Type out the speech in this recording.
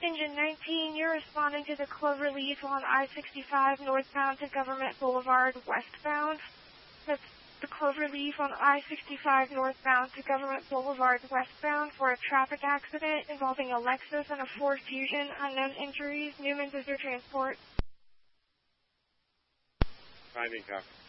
Engine 19, you're responding to the Cloverleaf on I-65 northbound to Government Boulevard westbound. That's the Cloverleaf on I-65 northbound to Government Boulevard westbound for a traffic accident involving a Lexus and a Ford Fusion. Unknown injuries. Newman's is your transport. Finding copy.